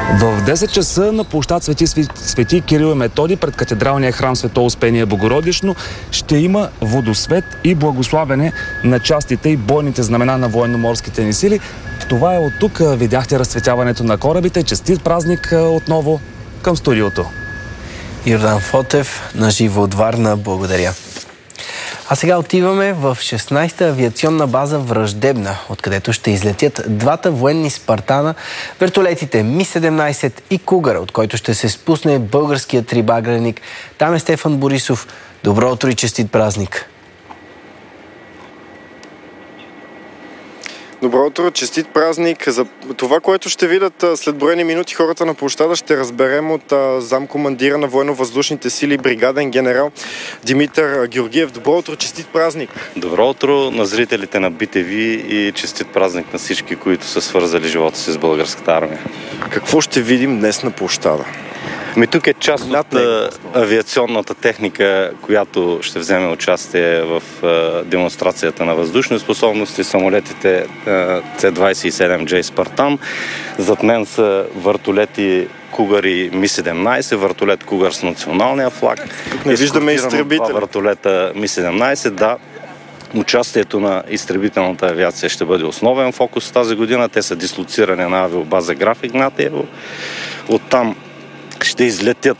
В 10 часа на площад Свети Кирил и Методий пред катедралния храм Свето Успение Богородично ще има водосвет и благославяне на частите и бойните знамена на военноморските ни сили. Това е от тук. Видяхте разцветяването на корабите. Честит празник отново към студиото. Йордан Фотев, на живо от Варна. Благодаря. А сега отиваме в 16-та авиационна база Враждебна, откъдето ще излетят двата военни Спартана, вертолетите Ми-17 и Кугър, от който ще се спусне българският трибагреник. Там е Стефан Борисов. Добро утро и честит празник! Добро утро, честит празник. За това, което ще видят след броени минути хората на площада, ще разберем от замкомандира на военно-въздушните сили, бригаден генерал Димитър Георгиев. Добро утро, честит празник. Добро утро на зрителите на BTV и честит празник на всички, които са свързали живота си с българската армия. Какво ще видим днес на площада? Тук е част от авиационната техника, която ще вземе участие в демонстрацията на въздушни способности, самолетите C-27J Спартан. Зад мен са вертолети Кугър и Ми-17, вертолет Кугър с националния флаг. Тук не виждаме изтребители. Вертолета Ми-17, да. Участието на изтребителната авиация ще бъде основен фокус тази година. Те са дислоцирани на авиобаза Граф Игнатиево. Оттам ще излетят